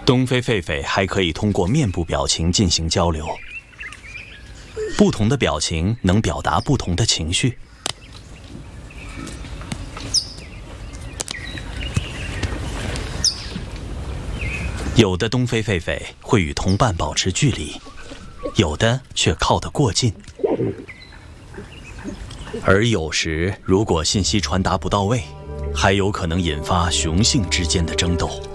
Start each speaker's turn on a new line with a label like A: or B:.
A: 东非狒狒还可以通过面部表情进行交流，不同的表情能表达不同的情绪。有的东非狒狒会与同伴保持距离，有的却靠得过近。而有时，如果信息传达不到位，还有可能引发雄性之间的争斗。